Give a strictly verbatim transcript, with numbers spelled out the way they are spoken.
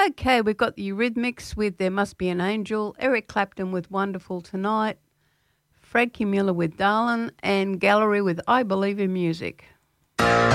Okay, we've got the Eurythmics with There Must Be an Angel, Eric Clapton with Wonderful Tonight, Frankie Miller with Darlin', and Gallery with I Believe in Music.